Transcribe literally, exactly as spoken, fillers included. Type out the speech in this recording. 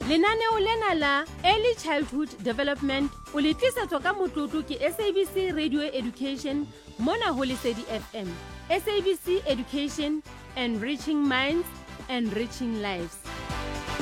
Lenaneo lena la Early Childhood Development o le tlisetswa ka motlotlo ke S A B C Radio Education mona ho Lesedi F M. S A B C Education, enriching minds, enriching lives.